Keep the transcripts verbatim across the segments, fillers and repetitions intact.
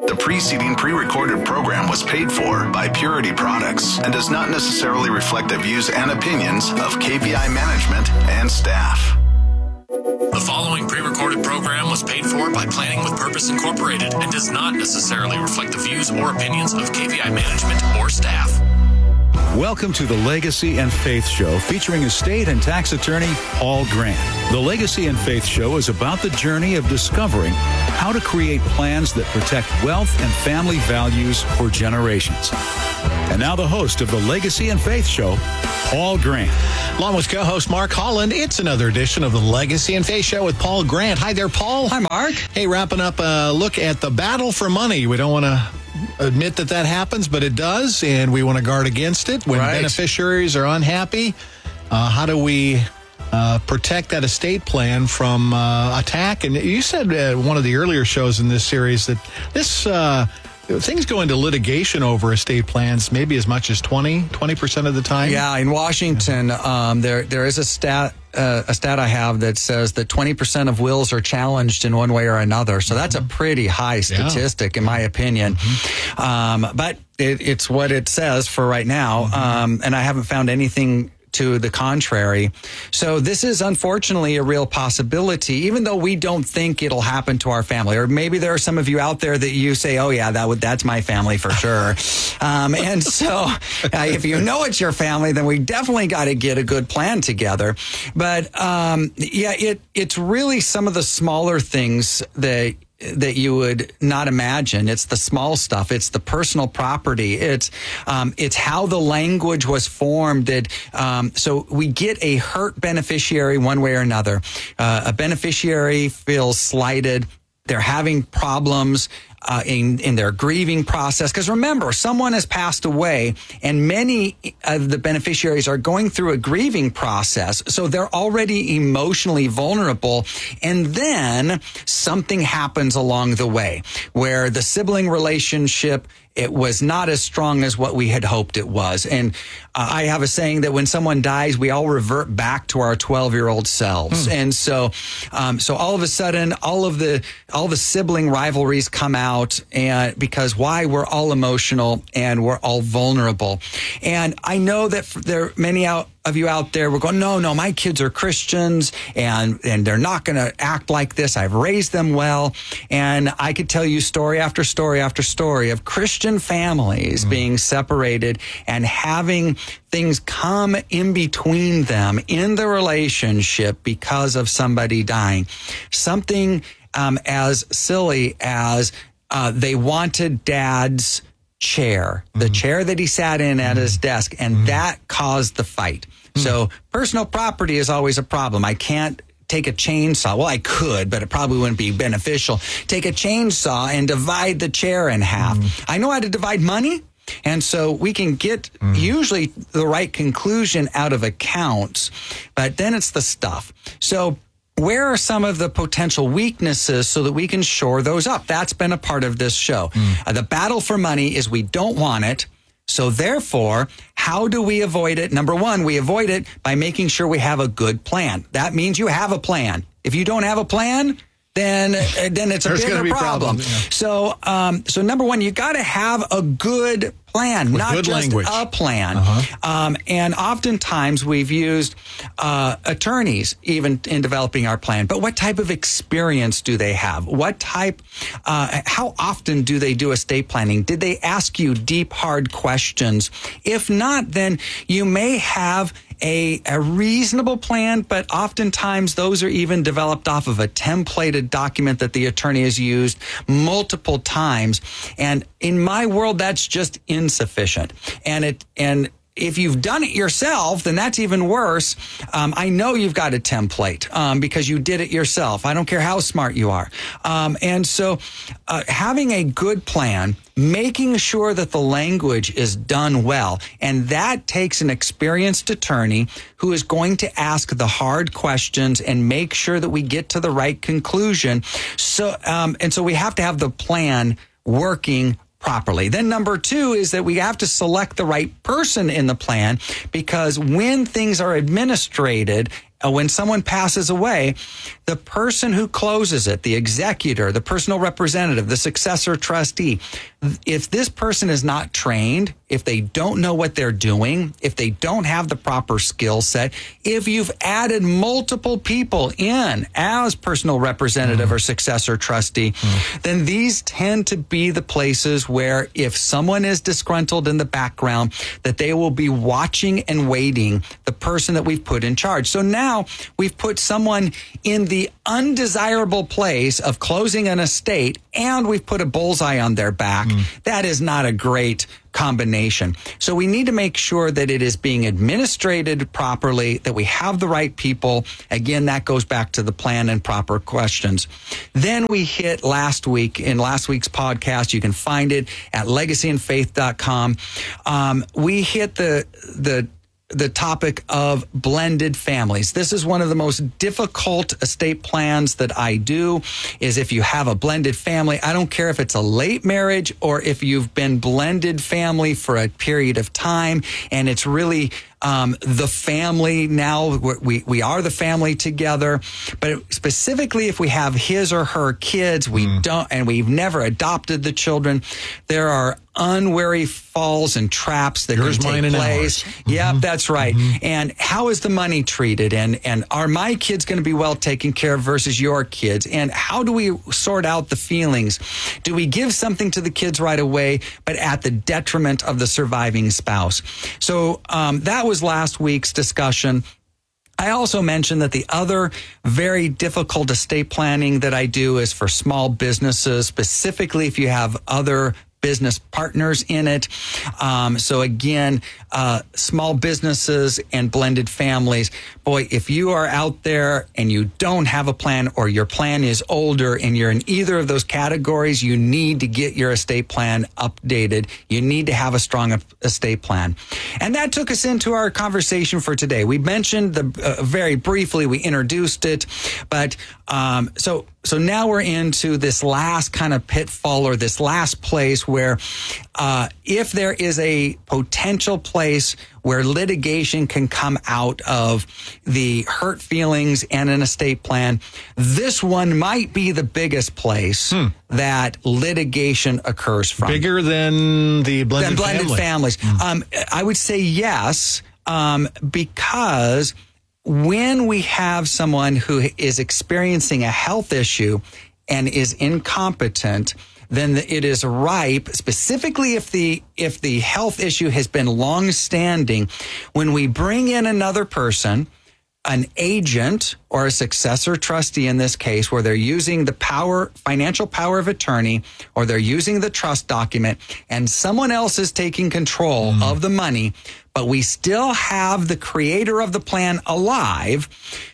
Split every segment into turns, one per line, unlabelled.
The preceding pre-recorded program was paid for by Purity Products and does not necessarily reflect the views and opinions of K V I management and staff.
The following pre-recorded program was paid for by Planning with Purpose Incorporated and does not necessarily reflect the views or opinions of K V I management or staff.
Welcome to the Legacy and Faith Show, featuring estate and tax attorney Paul Grant. The Legacy and Faith Show is about the journey of discovering how to create plans that protect wealth and family values for generations. And now the host of the Legacy and Faith Show, Paul Grant.
Along with co-host Mark Holland, it's another edition of the Legacy and Faith Show with Paul Grant. Hi there, Paul.
Hi, Mark.
Hey, wrapping up a look at the battle for money. We don't want to admit that that happens, but it does, and we want to guard against it. When
right.
beneficiaries are unhappy, uh, how do we uh, protect that estate plan from uh, attack? And you said uh, one of the earlier shows in this series that this uh, things go into litigation over estate plans maybe as much as twenty percent of the time.
Yeah, in Washington, um, there there is a stat uh, a stat I have that says that twenty percent of wills are challenged in one way or another. So that's a pretty high statistic, yeah. in my opinion. Mm-hmm. Um, but it, it's what it says for right now, mm-hmm. um, and I haven't found anything to the contrary. So this is unfortunately a real possibility, even though we don't think it'll happen to our family. Or maybe there are some of you out there that you say, oh yeah, that would, that's my family for sure. um, and so uh, if you know it's your family, then we definitely got to get a good plan together. But um, yeah, it it's really some of the smaller things that that you would not imagine. It's the small stuff. It's the personal property. It's um, it's how the language was formed. It, um, so we get a hurt beneficiary one way or another. Uh, a beneficiary feels slighted. They're having problems uh, in, in their grieving process. Because remember, someone has passed away, and many of the beneficiaries are going through a grieving process. So they're already emotionally vulnerable. And then something happens along the way where the sibling relationship, it was not as strong as what we had hoped it was. And uh, I have a saying that when someone dies, we all revert back to our twelve-year-old selves. Mm. And so um, so all of a sudden, all of the all the sibling rivalries come out, and because why? We're all emotional and we're all vulnerable. And I know that there are many out of you out there, we're going, no, no, my kids are Christians and, and they're not going to act like this. I've raised them well. And I could tell you story after story after story of Christian families mm. being separated and having things come in between them in the relationship because of somebody dying. Something um, as silly as uh, they wanted dad's chair, the mm-hmm. chair that he sat in at mm-hmm. his desk, and mm-hmm. that caused the fight. Mm-hmm. So personal property is always a problem. I can't take a chainsaw. Well, I could, but it probably wouldn't be beneficial. Take a chainsaw and divide the chair in half. Mm-hmm. I know how to divide money. And so we can get mm. usually the right conclusion out of accounts, but then it's the stuff. So where are some of the potential weaknesses so that we can shore those up? That's been a part of this show. Mm. Uh, the battle for money is we don't want it. So therefore, how do we avoid it? Number one, we avoid it by making sure we have a good plan. That means you have a plan. If you don't have a plan, then then it's a
There's
bigger
be
problem.
Problems, yeah.
So um, so number one, you got to have a good plan,
With
not
good
just
language.
a plan.
Uh-huh.
Um, and oftentimes we've used uh, attorneys even in developing our plan. But what type of experience do they have? What type, uh, how often do they do estate planning? Did they ask you deep, hard questions? If not, then you may have A, a reasonable plan, but oftentimes those are even developed off of a templated document that the attorney has used multiple times. And in my world, that's just insufficient. And it, and if you've done it yourself, then that's even worse. Um, I know you've got a template um, because you did it yourself. I don't care how smart you are. Um, and so uh, having a good plan, making sure that the language is done well, and that takes an experienced attorney who is going to ask the hard questions and make sure that we get to the right conclusion. So, um, and so we have to have the plan working properly. Then number two is that we have to select the right person in the plan, because when things are administrated uh, when someone passes away, the person who closes it, the executor, the personal representative, the successor trustee, if this person is not trained, if they don't know what they're doing, if they don't have the proper skill set, if you've added multiple people in as personal representative mm. or successor trustee, mm. then these tend to be the places where if someone is disgruntled in the background, that they will be watching and waiting the person that we've put in charge. So now we've put someone in the undesirable place of closing an estate, and we've put a bullseye on their back. Mm. That is not a great combination. So we need to make sure that it is being administrated properly, that we have the right people. Again, that goes back to the plan and proper questions. Then we hit last week, in last week's podcast, you can find it at legacy and faith dot com. Um, we hit the, the, the topic of blended families. This is one of the most difficult estate plans that I do, is if you have a blended family. I don't care if it's a late marriage or if you've been blended family for a period of time and it's really um, the family now. We, we are the family together. But specifically, if we have his or her kids, we mm. don't, and we've never adopted the children, there are unwary falls and traps that
Yours,
can
mine,
take
and
place.
Mm-hmm.
Yep, that's right.
Mm-hmm.
And how is the money treated? And and are my kids going to be well taken care of versus your kids? And how do we sort out the feelings? Do we give something to the kids right away, but at the detriment of the surviving spouse? So um, that was last week's discussion. I also mentioned that the other very difficult estate planning that I do is for small businesses, specifically if you have other business partners in it. Um, so again, uh, small businesses and blended families. Boy, if you are out there and you don't have a plan, or your plan is older and you're in either of those categories, you need to get your estate plan updated. You need to have a strong estate plan. And that took us into our conversation for today. We mentioned the uh, very briefly, we introduced it, but um, so so now we're into this last kind of pitfall, or this last place where uh, if there is a potential place where litigation can come out of the hurt feelings and an estate plan, this one might be the biggest place hmm. that litigation occurs from.
Bigger than the blended,
than blended
family.
families. Hmm. Um, I would say yes, um, because when we have someone who is experiencing a health issue and is incompetent, then it is ripe, specifically if the if the health issue has been long-standing, when we bring in another person, an agent or a successor trustee in this case, where they're using the power, financial power of attorney, or they're using the trust document, and someone else is taking control mm. of the money, but we still have the creator of the plan alive.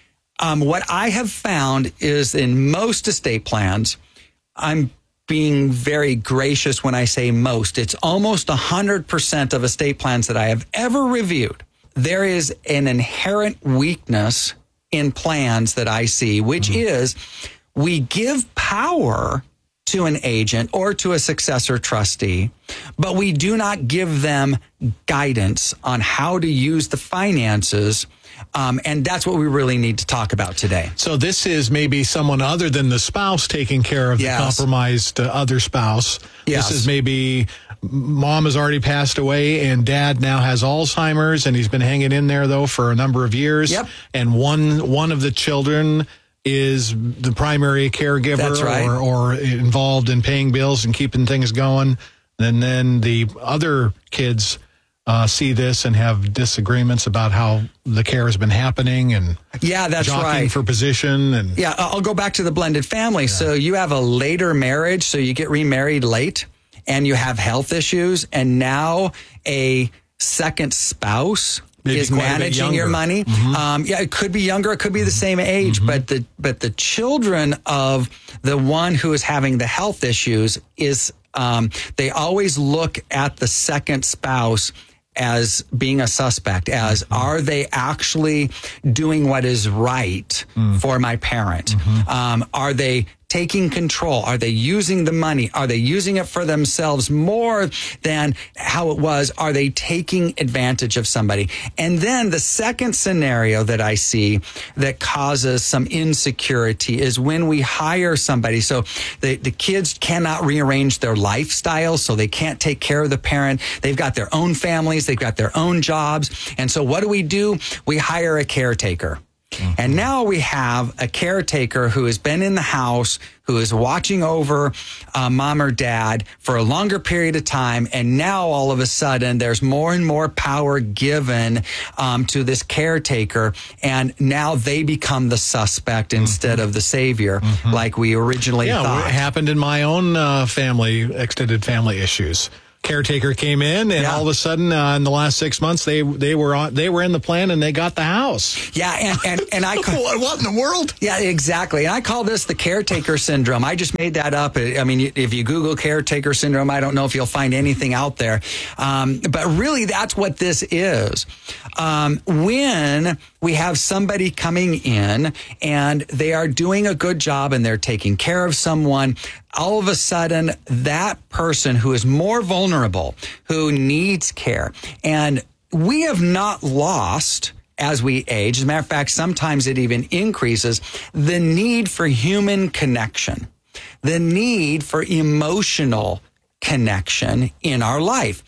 Um, what I have found is in most estate plans, I'm being very gracious when I say most, it's almost one hundred percent of estate plans that I have ever reviewed, there is an inherent weakness in plans that I see, which mm-hmm. is we give power to an agent or to a successor trustee, but we do not give them guidance on how to use the finances. Um, and that's what we really need to talk about today.
So this is maybe someone other than the spouse taking care of yes. the compromised uh, other spouse.
Yes.
This is maybe mom has already passed away and dad now has Alzheimer's, and he's been hanging in there, though, for a number of years.
Yep.
And one one of the children is the primary caregiver.
That's right.
or, or involved in paying bills and keeping things going. And then the other kids Uh, see this and have disagreements about how the care has been happening, and
yeah, that's
jockeying
right.
for position. And
yeah, I'll go back to the blended family. Yeah. So you have a later marriage, so you get remarried late, and you have health issues, and now a second spouse Maybe is managing your money. Mm-hmm. Um, yeah, it could be younger, it could be the same age, mm-hmm. but the but the children of the one who is having the health issues is um, they always look at the second spouse as being a suspect, as mm-hmm. are they actually doing what is right mm. for my parent? Mm-hmm. Um, are they taking control? Are they using the money? Are they using it for themselves more than how it was? Are they taking advantage of somebody? And then the second scenario that I see that causes some insecurity is when we hire somebody. So the, the kids cannot rearrange their lifestyle, so they can't take care of the parent. They've got their own families. They've got their own jobs. And so what do we do? We hire a caretaker. Mm-hmm. And now we have a caretaker who has been in the house, who is watching over uh, mom or dad for a longer period of time. And now all of a sudden there's more and more power given um, to this caretaker. And now they become the suspect mm-hmm. instead of the savior, mm-hmm. like we originally
yeah,
thought.
It happened in my own uh, family, extended family issues. Caretaker came in, and yeah. all of a sudden, uh, in the last six months, they they were on, they were in the plan, and they got the house.
Yeah, and and, and I call,
what, what in the world?
Yeah, exactly. And I call this the caretaker syndrome. I just made that up. I mean, if you Google caretaker syndrome, I don't know if you'll find anything out there. Um, but really, that's what this is. Um, when we have somebody coming in and they are doing a good job and they're taking care of someone, all of a sudden, that person who is more vulnerable, who needs care, and we have not lost as we age. As a matter of fact, sometimes it even increases the need for human connection, the need for emotional connection in our life.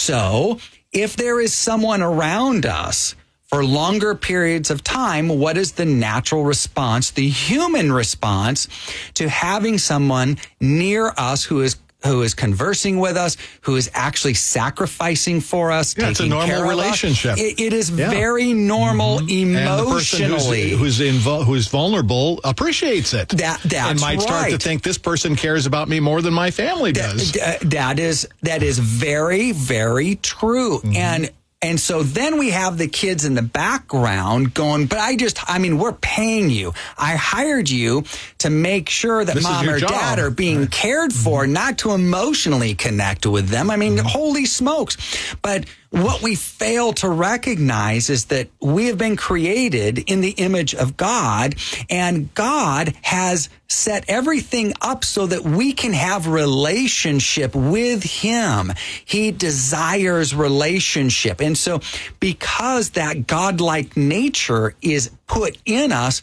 So if there is someone around us for longer periods of time, what is the natural response, the human response to having someone near us who is who is conversing with us, who is actually sacrificing for us,
yeah,
taking
it's a normal
care
relationship.
Of us? It, it is
yeah.
very normal
mm-hmm.
emotionally.
And the person who's, who's, invo- who's vulnerable appreciates it.
That, that's
and might start
right.
to think this person cares about me more than my family does.
That, that is that is very, very true. Mm-hmm. And And so then we have the kids in the background going, but I just, I mean, we're paying you. I hired you to make sure that
this
mom or
job.
dad are being right. cared for, mm-hmm. not to emotionally connect with them. I mean, mm-hmm. holy smokes. But what we fail to recognize is that we have been created in the image of God, and God has set everything up so that we can have relationship with him. He desires relationship. And so because that godlike nature is put in us,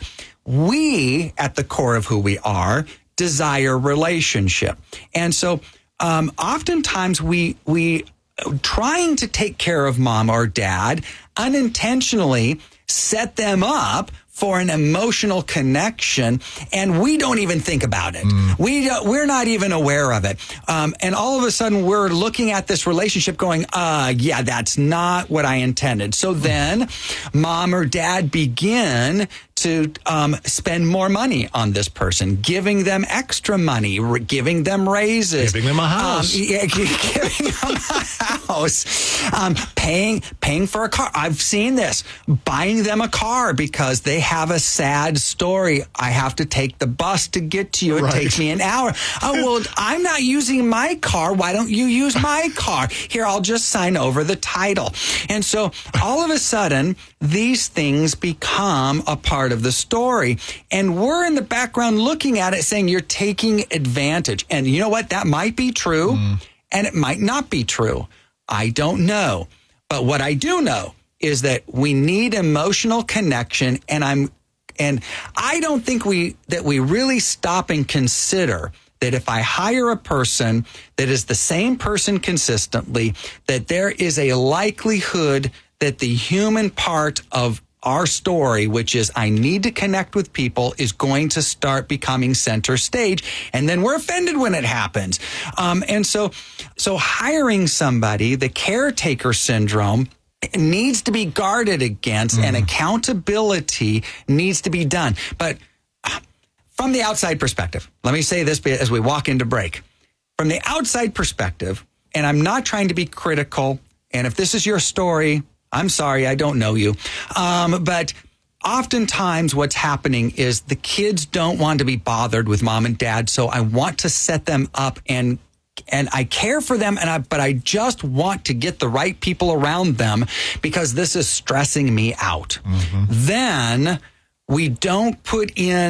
we, at the core of who we are, desire relationship. And so um, oftentimes we we trying to take care of mom or dad unintentionally set them up for an emotional connection, and we don't even think about it. Mm. We don't, we're not even aware of it. Um, and all of a sudden, we're looking at this relationship going, uh, yeah, that's not what I intended. So then mom or dad begin to um, spend more money on this person, giving them extra money, re- giving them raises.
Giving them a house.
Um, yeah, giving them a house. Um, paying, paying for a car. I've seen this. Buying them a car because they have a sad story. I have to take the bus to get to you. It right. takes me an hour. Oh, well, I'm not using my car. Why don't you use my car? Here, I'll just sign over the title. And so all of a sudden, these things become a part of the story. And we're in the background looking at it saying you're taking advantage. And you know what? That might be true, mm. and it might not be true. I don't know. But what I do know is that we need emotional connection, and I'm and I don't think we that we really stop and consider that if I hire a person that is the same person consistently, that there is a likelihood that the human part of our story, which is I need to connect with people, is going to start becoming center stage. And then we're offended when it happens. Um, and so, so hiring somebody, the caretaker syndrome, needs to be guarded against, mm-hmm. and accountability needs to be done. But from the outside perspective, let me say this as we walk into break. From the outside perspective, and I'm not trying to be critical, and if this is your story, I'm sorry, I don't know you. Um, but oftentimes what's happening is the kids don't want to be bothered with mom and dad, so I want to set them up and and I care for them, and I, but I just want to get the right people around them because this is stressing me out. Mm-hmm. Then we don't put in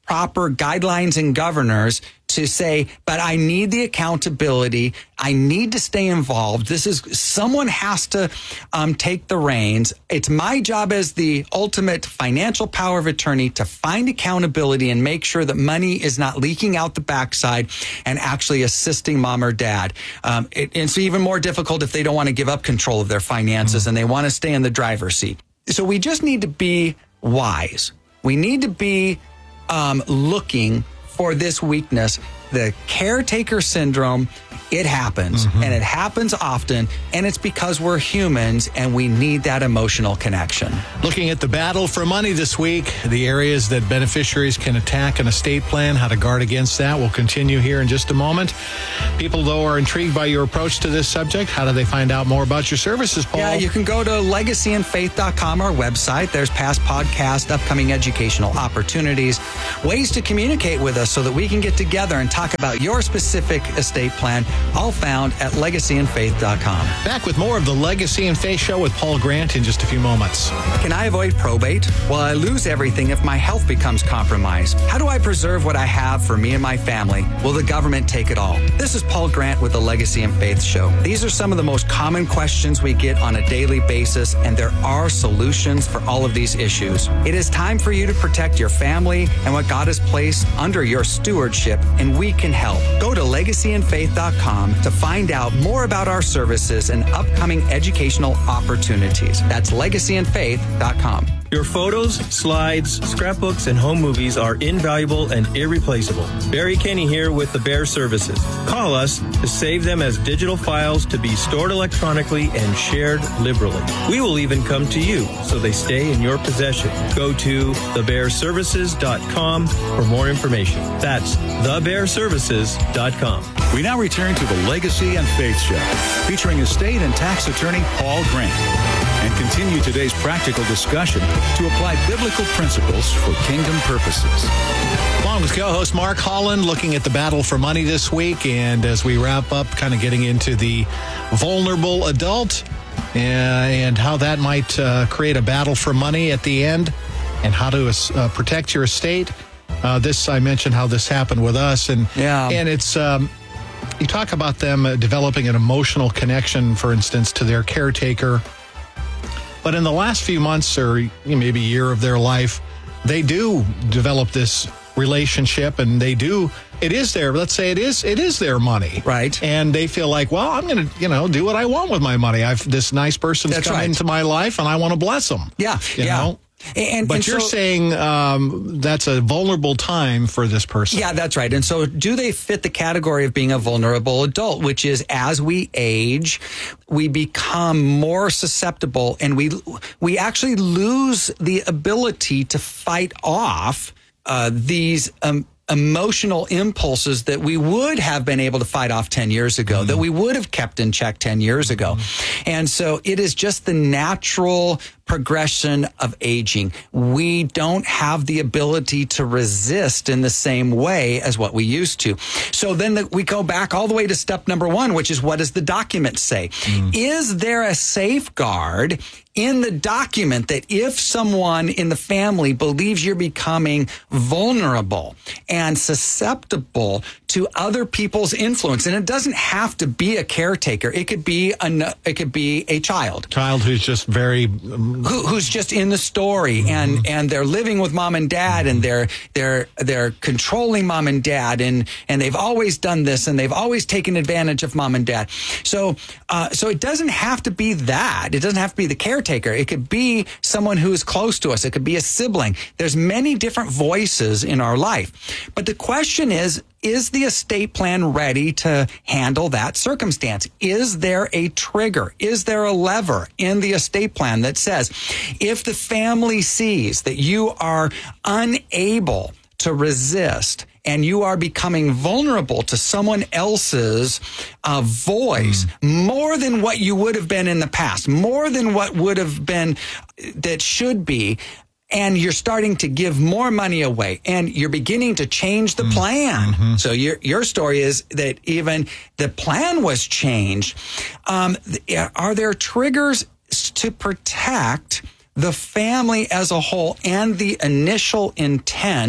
proper guidelines and governors to say, but I need the accountability. I need to stay involved. This is, someone has to um, take the reins. It's my job as the ultimate financial power of attorney to find accountability and make sure that money is not leaking out the backside and actually assisting mom or dad. Um, it, it's even more difficult if they don't want to give up control of their finances mm-hmm. and they want to stay in the driver's seat. So we just need to be wise. We need to be um, looking for this weakness, the caretaker syndrome. It happens, mm-hmm. and it happens often, and it's because we're humans and we need that emotional connection.
Looking at the battle for money this week, the areas that beneficiaries can attack an estate plan, how to guard against that. We'll continue here in just a moment. People, though, are intrigued by your approach to this subject. How do they find out more about your services, Paul?
Yeah, you can go to legacy and faith dot com, our website. There's past podcasts, upcoming educational opportunities, ways to communicate with us so that we can get together and talk about your specific estate plan, all found at legacy and faith dot com.
Back with more of the Legacy and Faith Show with Paul Grant in just a few moments.
Can I avoid probate? Will I lose everything if my health becomes compromised? How do I preserve what I have for me and my family? Will the government take it all? This is Paul Grant with the Legacy and Faith Show. These are some of the most common questions we get on a daily basis, and there are solutions for all of these issues. It is time for you to protect your family and what God has placed under your stewardship, and we can help. Go to legacy and faith dot com to find out more about our services and upcoming educational opportunities. That's legacy and faith dot com.
Your photos, slides, scrapbooks, and home movies are invaluable and irreplaceable. Barry Kenny here with the Bear Services. Call us to save them as digital files to be stored electronically and shared liberally. We will even come to you so they stay in your possession. Go to the bear services dot com for more information. That's the bear services dot com.
We now return to the Legacy and Faith Show, featuring estate and tax attorney Paul Grant, and continue today's practical discussion to apply biblical principles for kingdom purposes.
Along with co-host Mark Holland, looking at the battle for money this week, and as we wrap up, kind of getting into the vulnerable adult uh, and how that might uh, create a battle for money at the end, and how to uh, protect your estate. Uh, this, I mentioned how this happened with us, and
yeah.
and it's um, you talk about them uh, developing an emotional connection, for instance, to their caretaker. But in the last few months or you know, maybe a year of their life, they do develop this relationship, and they do. It is their. Let's say it is. It is their money,
right?
And they feel like, well, I'm going to, you know, do what I want with my money. I've this nice person's
That's
come
right.
into my life, and I want to bless them.
Yeah,
you
yeah.
know?
And,
but
and
you're
so,
saying um, that's a vulnerable time for this person.
Yeah, that's right. And so do they fit the category of being a vulnerable adult, which is as we age, we become more susceptible, and we we actually lose the ability to fight off uh, these um, emotional impulses that we would have been able to fight off ten years ago, mm-hmm. that we would have kept in check ten years ago. Mm-hmm. And so it is just the natural progression of aging. We don't have the ability to resist in the same way as what we used to. So then the, we go back all the way to step number one, which is, what does the document say? Mm. Is there a safeguard in the document that if someone in the family believes you're becoming vulnerable and susceptible to other people's influence, and it doesn't have to be a caretaker, it could be a, it could be a child.
Child who's just very um,
Who, who's just in the story, mm-hmm. and and they're living with mom and dad, and they're they're they're controlling mom and dad, and and they've always done this, and they've always taken advantage of mom and dad. So uh, so it doesn't have to be that. It doesn't have to be the caretaker. It could be someone who is close to us. It could be a sibling. There's many different voices in our life, but the question is, is the estate plan ready to handle that circumstance? Is there a trigger? Is there a lever in the estate plan that says, if the family sees that you are unable to resist and you are becoming vulnerable to someone else's uh, voice mm. more than what you would have been in the past, more than what would have been that should be, and you're starting to give more money away, and you're beginning to change the plan. Mm-hmm. So your your story is that even the plan was changed. Um, are there triggers to protect the family as a whole and the initial intent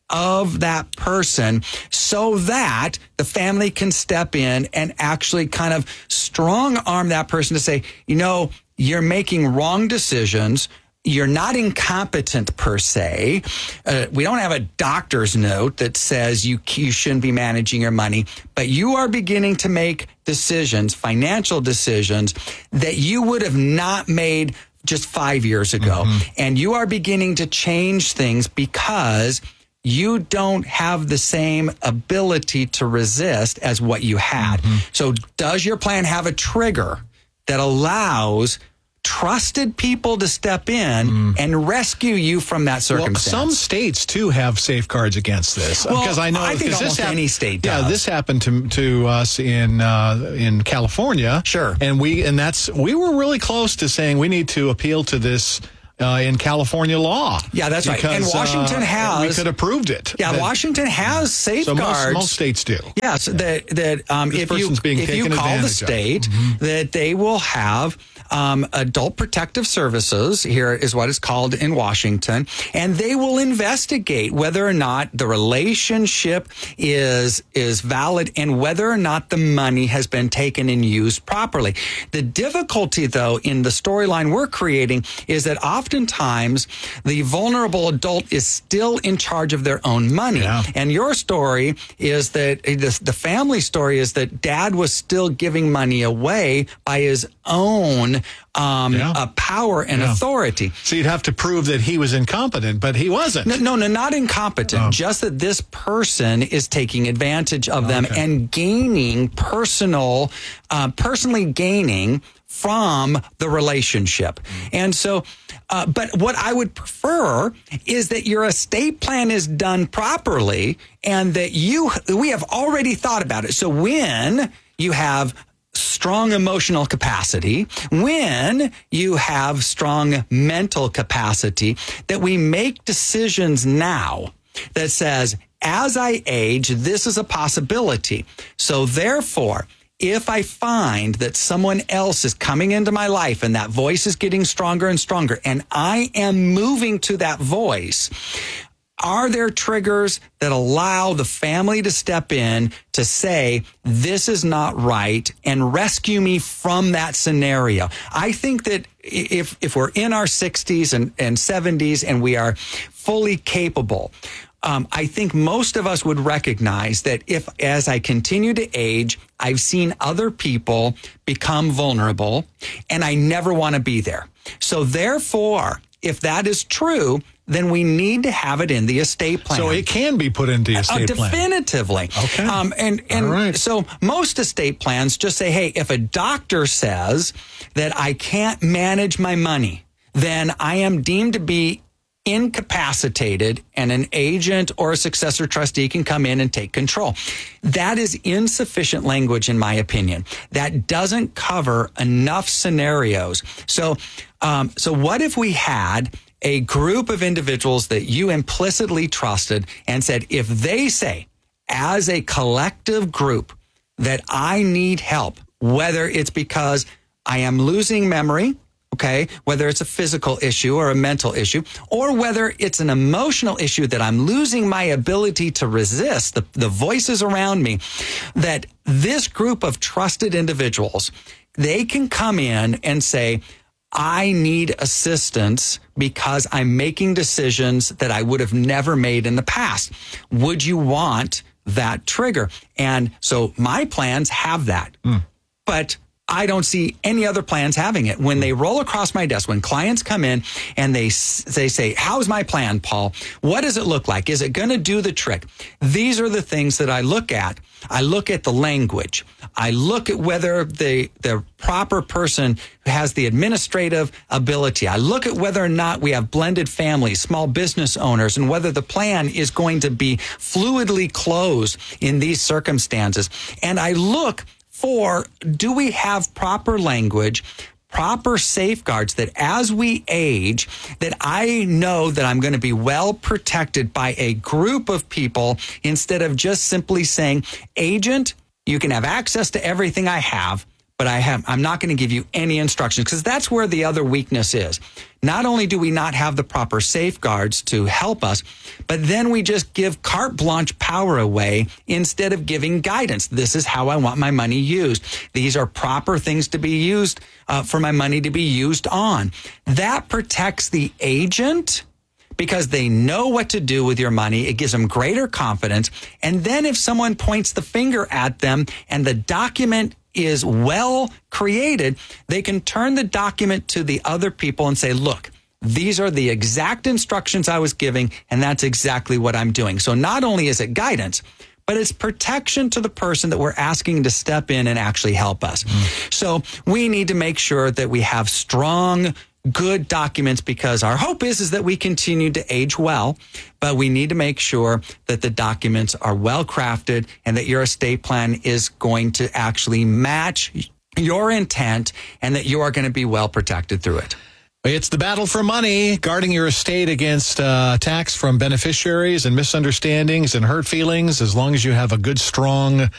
of that person so that the family can step in and actually kind of strong arm that person to say, you know, you're making wrong decisions. You're not incompetent per se. Uh, we don't have a doctor's note that says you, you shouldn't be managing your money, but you are beginning to make decisions, financial decisions that you would have not made just five years ago. Mm-hmm. And you are beginning to change things because you don't have the same ability to resist as what you had. Mm-hmm. So does your plan have a trigger that allows trusted people to step in mm. and rescue you from that circumstance?
Well, some states too have safeguards against this.
Well,
because I know
I think
almost
this hap- any state does.
Yeah, this happened to to us in uh, in California.
Sure,
and we and that's we were really close to saying we need to appeal to this. Uh, in California law.
Yeah, that's
because,
right. And Washington
uh,
has...
We could have proved it.
Yeah,
that,
Washington has safeguards.
So most, most states do.
Yes, yeah, that, that um, if you, if you call the state, mm-hmm. that they will have um, adult protective services, here is what it's called in Washington, and they will investigate whether or not the relationship is, is valid and whether or not the money has been taken and used properly. The difficulty, though, in the storyline we're creating is that often Oftentimes, the vulnerable adult is still in charge of their own money. Yeah. And your story is that, the, the family story is that dad was still giving money away by his own um, yeah. uh, power and yeah. authority.
So you'd have to prove that he was incompetent, but he wasn't.
No, no, no not incompetent. Oh. Just that this person is taking advantage of them okay. and gaining personal, uh, personally gaining from the relationship. Mm. And so, uh, but what I would prefer is that your estate plan is done properly and that you, we have already thought about it. So when you have strong emotional capacity, when you have strong mental capacity, that we make decisions now that says, as I age, this is a possibility. So therefore, if I find that someone else is coming into my life and that voice is getting stronger and stronger, and I am moving to that voice, are there triggers that allow the family to step in to say, this is not right, and rescue me from that scenario? I think that if if we're in our sixties and, and seventies and we are fully capable, Um, I think most of us would recognize that if, as I continue to age, I've seen other people become vulnerable and I never want to be there. So therefore, if that is true, then we need to have it in the estate plan.
So it can be put into the estate
uh, definitively.
plan. Okay.
Um, and and
right.
so most estate plans just say, hey, if a doctor says that I can't manage my money, then I am deemed to be incapacitated and an agent or a successor trustee can come in and take control. That is insufficient language, in my opinion. That doesn't cover enough scenarios. So, um, so what if we had a group of individuals that you implicitly trusted and said, if they say, as a collective group, that I need help, whether it's because I am losing memory, okay, whether it's a physical issue or a mental issue, or whether it's an emotional issue that I'm losing my ability to resist the, the voices around me, that this group of trusted individuals, they can come in and say, I need assistance because I'm making decisions that I would have never made in the past. Would you want that trigger? And so my plans have that. Mm. But I don't see any other plans having it. When they roll across my desk, when clients come in and they they say, how's my plan, Paul? What does it look like? Is it going to do the trick? These are the things that I look at. I look at the language. I look at whether the, the proper person has the administrative ability. I look at whether or not we have blended families, small business owners, and whether the plan is going to be fluidly closed in these circumstances. And I look for, do we have proper language, proper safeguards that as we age, that I know that I'm going to be well protected by a group of people instead of just simply saying, agent, you can have access to everything I have, but but I have, I'm not going to give you any instructions, because that's where the other weakness is. Not only do we not have the proper safeguards to help us, but then we just give carte blanche power away instead of giving guidance. This is how I want my money used. These are proper things to be used uh, for my money to be used on. That protects the agent, because they know what to do with your money. It gives them greater confidence. And then if someone points the finger at them and the document is well created, they can turn the document to the other people and say, look, these are the exact instructions I was giving, and that's exactly what I'm doing. So not only is it guidance, but it's protection to the person that we're asking to step in and actually help us. Mm. So we need to make sure that we have strong, good documents, because our hope is, is that we continue to age well, but we need to make sure that the documents are well crafted and that your estate plan is going to actually match your intent and that you are going to be well protected through it.
It's the battle for money, guarding your estate against uh, attacks from beneficiaries and misunderstandings and hurt feelings. As long as you have a good, strong